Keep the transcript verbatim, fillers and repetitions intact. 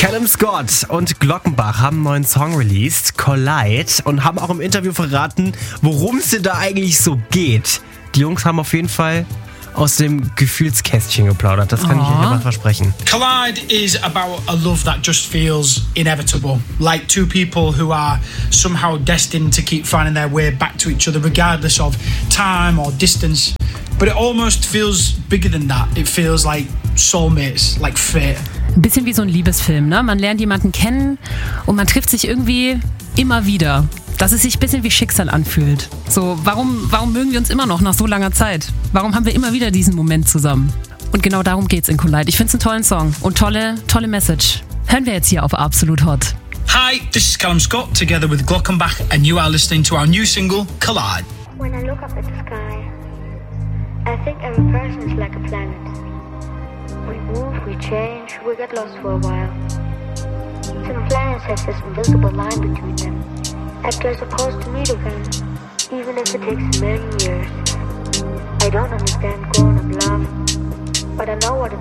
Callum Scott und Glockenbach haben einen neuen Song released, Collide, und haben auch im Interview verraten, worum es denn da eigentlich so geht. Die Jungs haben auf jeden Fall aus dem Gefühlskästchen geplaudert. Das kann Aww. ich euch immer versprechen. Collide is about a love that just feels inevitable. Like two people who are somehow destined to keep finding their way back to each other regardless of time or distance. But it almost feels bigger than that. It feels like soulmates, like fate. Ein bisschen wie so ein Liebesfilm, ne? Man lernt jemanden kennen und man trifft sich irgendwie immer wieder. Dass es sich ein bisschen wie Schicksal anfühlt. So, warum, warum mögen wir uns immer noch nach so langer Zeit? Warum haben wir immer wieder diesen Moment zusammen? Und genau darum geht's in Collide. Ich find's einen tollen Song und tolle, tolle Message. Hören wir jetzt hier auf Absolut Hot. Hi, this is Callum Scott together with Glockenbach and you are listening to our new single, Collide. When I look up at the sky, I think every person is like a planet. We move, we change, we get lost for a while. Some planets have this invisible line between them. Act they're supposed to meet again, even if it takes a million years. I don't understand growing up love, but I know what it's